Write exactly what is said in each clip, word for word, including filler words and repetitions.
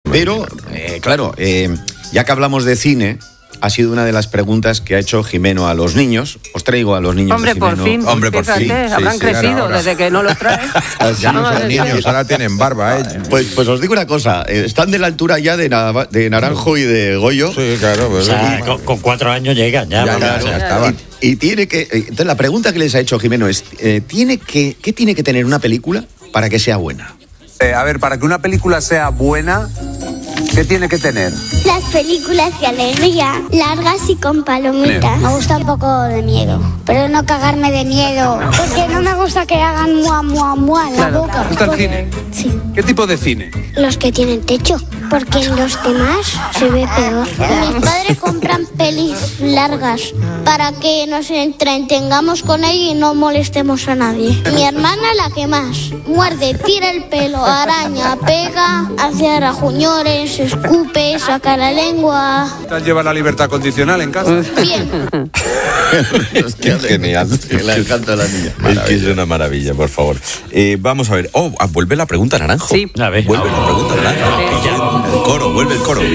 Pero, eh, claro, eh, ya que hablamos de cine, ha sido una de las preguntas que ha hecho Jimeno a los niños. Os traigo a los niños Hombre, de Jimeno. por fin. Hombre, por Fíjate, fin. habrán Sí, sí, crecido ahora, ahora. desde que no los traen. Ya no son niños, ahora tienen barba, ¿eh? Pues, pues os digo una cosa, eh, están de la altura ya de, Nava- de Naranjo y de Goyo. Sí, claro. Pues, O sea, con, con cuatro años llegan ya. Ya, vamos. ya, ya estaban. Y, y tiene que... eh, Entonces la pregunta que les ha hecho Jimeno es, eh, ¿tiene que, ¿qué tiene que tener una película para que sea buena? Eh, a ver, para que una película sea buena, ¿qué tiene que tener? Las películas de alegría, largas y con palomitas. Me gusta un poco de miedo, pero no cagarme de miedo, porque no me gusta que hagan mua, mua, mua en la Claro. boca. ¿Te gusta el Porque- cine? Sí, ¿Qué tipo de cine? los que tienen techo, porque en los demás se ve peor. Mis padres compran pelis largas para que nos entretengamos con ella y no molestemos a nadie. Mi hermana la que más. Muerde, tira el pelo, araña, pega, hace rajuñores, escupe, saca la lengua. ¿Te lleva la libertad condicional en casa? Bien. Qué genial. Le encanta a la niña. Es que es una maravilla, por favor. Eh, vamos a ver. Oh, ah, vuelve la pregunta, Naranjo. Sí. A ver. Vuelve la pregunta, Naranjo. El coro, vuelve el coro.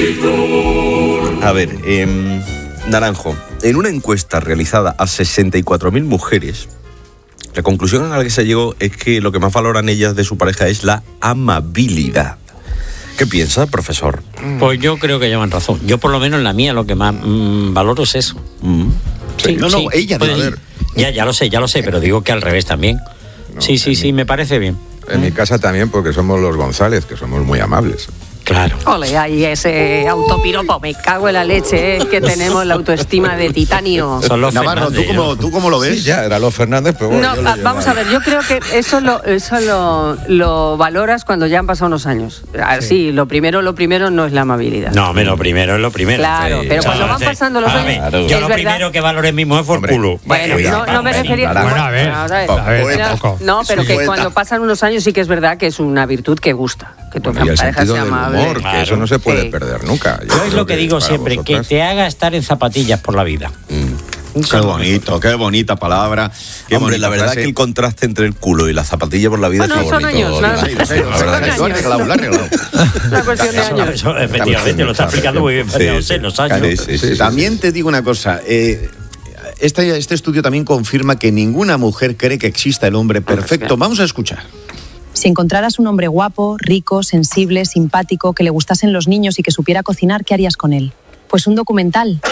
A ver, eh, Naranjo, en una encuesta realizada a sesenta y cuatro mil mujeres, la conclusión a la que se llegó es que lo que más valoran ellas de su pareja es la amabilidad. ¿Qué piensa, profesor? Pues yo creo que llevan razón. Yo por lo menos en la mía lo que más mm, valoro es eso. Mm. Sí, No, no, sí, ella, puede- a ver. Ya, ya lo sé, ya lo sé, pero digo que al revés también. Sí, sí, sí, me parece bien. En mi casa también, porque somos los González, que somos muy amables. Claro. Ole, ahí ese autopiropo, me cago en la leche, ¿eh? Que tenemos la autoestima de titanio. Son los Navarro, ¿tú Fernández, cómo, ¿no? ¿tú cómo lo ves? Sí, ya, era los Fernández, pero bueno. No, yo lo va- vamos a llamaba. ver, yo creo que eso lo, eso lo, lo valoras cuando ya han pasado unos años. Ah, Sí, lo primero, lo primero no es la amabilidad. No, me lo primero es lo primero. Claro, Sí, pero o sea, cuando van sí. pasando los A años, ver, Claro. yo es lo verdad. primero que valoré mismo es por Hombre, culo. Bueno, Cuidado, no, no me vamos, refería. Naranjo. Bueno, a ver, Vamos a ver. a ver, No, tampoco. No, pero que Poeta. cuando pasan unos años sí que es verdad que es una virtud que gusta, que tu Bueno, y el pareja sentido sea del amable. humor, que Claro. eso no se puede Sí. perder nunca. Yo Yo es creo lo que digo para siempre, que vosotras- te haga estar en zapatillas por la vida. Qué bonito, qué bonita palabra. Qué Hombre, bonita la verdad frase. que el contraste entre el culo y la zapatilla por la vida Bueno, es son muy bonito. años, nada. Sí, sí, sí, La verdad que lo ha arreglado, lo ha arreglado. Una cuestión de Eso, años. eso, efectivamente, lo está explicando muy bien. Sí, María sí. José, los años. Sí, sí, sí, sí, También te digo una cosa. eh, este, este estudio también confirma que ninguna mujer cree que exista el hombre perfecto. Vamos a escuchar. Si encontraras un hombre guapo, rico, sensible, simpático, que le gustasen los niños y que supiera cocinar, ¿qué harías con él? Pues un documental.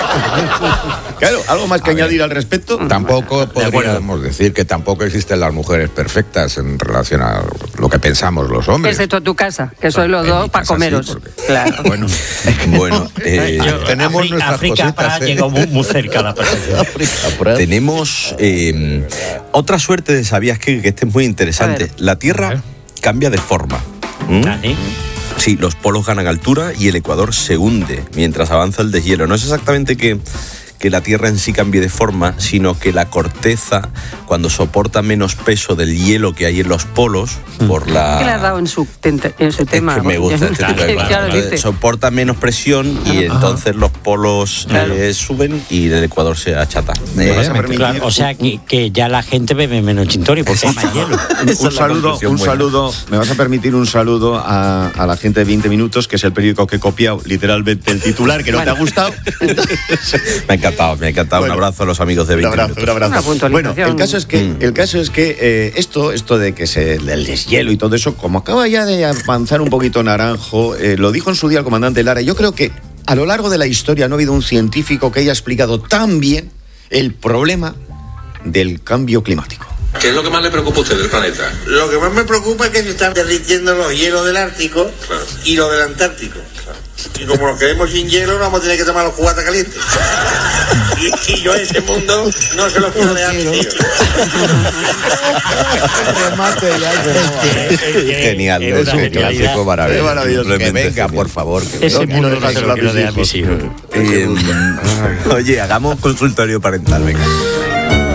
Claro, ¿algo más que añadir al respecto? Tampoco podríamos decir que tampoco existen las mujeres perfectas en relación a lo que pensamos los hombres. Excepto tu casa, que sois los En dos mi para casa sí, comeros. porque- Claro. Bueno, Bueno, eh, Yo- tenemos Afri- nuestras África cositas, para ¿eh? llegó muy, muy cerca a la perfección. tenemos eh, otra suerte de sabías que, que este es muy A interesante. ver. La Tierra cambia de forma. ¿Mm? Ah, ¿sí? Sí, los polos ganan altura y el ecuador se hunde mientras avanza el deshielo. No es exactamente que, que la Tierra en sí cambie de forma, sino que la corteza, cuando soporta menos peso del hielo que hay en los polos, por la... ¿Qué le has dado en su, tente- en su Es tema? que me gusta este tipo de cosas. Claro, Entonces, dice. soporta menos presión y entonces los polos Claro. eh, suben y el ecuador se achata. ¿Me Eh, vas a permitir? Claro, o sea que, que ya la gente bebe menos chintori porque hay más hielo. Un saludo, un saludo, me vas a permitir un saludo a, a la gente de veinte minutos, que es el periódico que he copiado literalmente el titular, que no te ha gustado. Me ha encantado, me ha encantado. Bueno, un abrazo a los amigos de Un veinte abrazo, minutos. un abrazo. Una puntualización. Bueno, el caso es que, Mm. el caso es que eh, esto, esto de que se del deshielo y todo eso, como acaba ya de avanzar un poquito Naranjo, eh, lo dijo en su día el comandante Lara. Yo creo que a lo largo de la historia no ha habido un científico que haya explicado tan bien el problema del cambio climático. ¿Qué es lo que más le preocupa a usted del planeta? Lo que más me preocupa es que se están derritiendo los hielos del Ártico Claro. y los del Antártico. Y como nos quedemos sin hielo, no vamos a tener que tomar los cubatas calientes. Y, y yo ese mundo no se lo quiero dejar a mis hijos. Genial, Es es una un genialidad. clásico maravilloso. Es maravilloso. Simplemente que venga, genial. por favor. que Ese No, mundo no no se dejárselo lo a quiero mis dejar a mis hijos. hijos. Eh, oye, hagamos consultorio parental, venga.